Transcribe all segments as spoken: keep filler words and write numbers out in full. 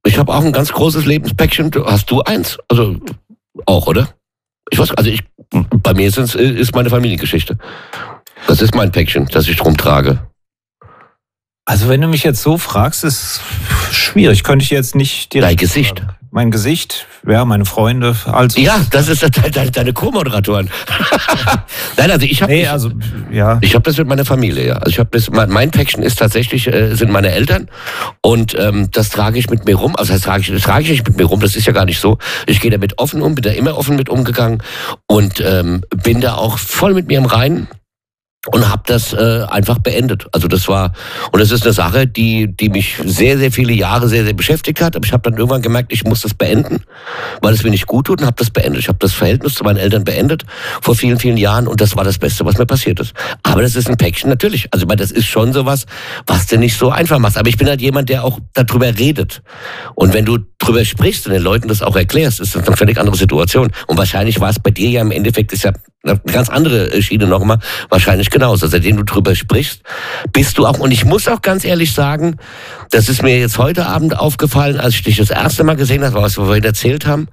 Ich habe auch ein ganz großes Lebenspäckchen. Hast du eins? Also auch, oder? Ich weiß, also ich, bei mir ist es ist meine Familiengeschichte. Das ist mein Päckchen, das ich rumtrage. Also wenn du mich jetzt so fragst, ist schwierig. Könnte ich jetzt nicht direkt... Dein Gesicht. Sagen. Mein Gesicht, ja, meine Freunde. Also ja, das ist deine, deine Co-Moderatoren. Nein, also ich habe nee, also, ja. ich habe das mit meiner Familie, ja. Also ich habe das, mein Päckchen ist tatsächlich, äh, sind meine Eltern und ähm, das trage ich mit mir rum. Also das trage ich, das trage ich nicht mit mir rum, das ist ja gar nicht so. Ich gehe damit offen um, bin da immer offen mit umgegangen und ähm, bin da auch voll mit mir im Reinen. Und habe das äh, einfach beendet. Also das war, und das ist eine Sache, die die mich sehr, sehr viele Jahre sehr, sehr beschäftigt hat. Aber ich habe dann irgendwann gemerkt, ich muss das beenden, weil es mir nicht gut tut und habe das beendet. Ich habe das Verhältnis zu meinen Eltern beendet vor vielen, vielen Jahren und das war das Beste, was mir passiert ist. Aber das ist ein Päckchen, natürlich. Also ich meine, das ist schon sowas, was du nicht so einfach machst. Aber ich bin halt jemand, der auch darüber redet. Und wenn du drüber sprichst und den Leuten das auch erklärst, ist das eine völlig andere Situation. Und wahrscheinlich war es bei dir ja im Endeffekt, ist ja eine ganz andere Schiene nochmal, wahrscheinlich genauso. Seitdem du drüber sprichst, bist du auch, und ich muss auch ganz ehrlich sagen, das ist mir jetzt heute Abend aufgefallen, als ich dich das erste Mal gesehen habe, was wir vorhin erzählt haben.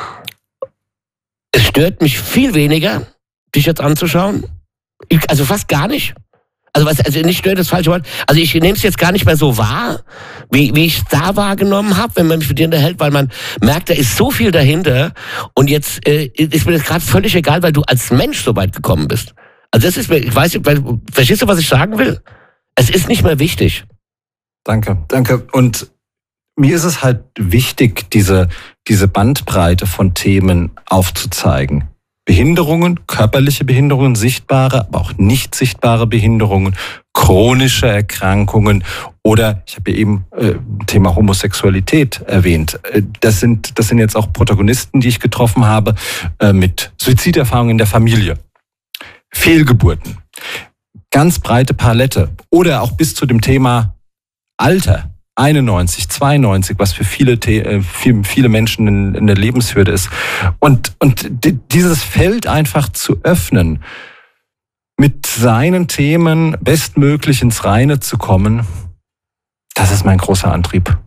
Es stört mich viel weniger, dich jetzt anzuschauen. Ich, also fast gar nicht. Also, was, also nicht stört das falsche Wort. Also ich nehme es jetzt gar nicht mehr so wahr, wie, wie ich es da wahrgenommen habe, wenn man mich mit dir unterhält, weil man merkt, da ist so viel dahinter und jetzt äh, ist mir das gerade völlig egal, weil du als Mensch so weit gekommen bist. Also das ist mir, ich weiß nicht, weil, verstehst du, was ich sagen will? Es ist nicht mehr wichtig. Danke, danke. Und mir ist es halt wichtig, diese, diese Bandbreite von Themen aufzuzeigen. Behinderungen, körperliche Behinderungen, sichtbare, aber auch nicht sichtbare Behinderungen, chronische Erkrankungen oder, ich habe ja eben äh, Thema Homosexualität erwähnt. Das sind, das sind jetzt auch Protagonisten, die ich getroffen habe, äh, mit Suiziderfahrungen in der Familie, Fehlgeburten, ganz breite Palette oder auch bis zu dem Thema Alter. einundneunzig, zweiundneunzig, was für viele, für viele Menschen in, in der Lebenshürde ist. Und, und dieses Feld einfach zu öffnen, mit seinen Themen bestmöglich ins Reine zu kommen, das ist mein großer Antrieb.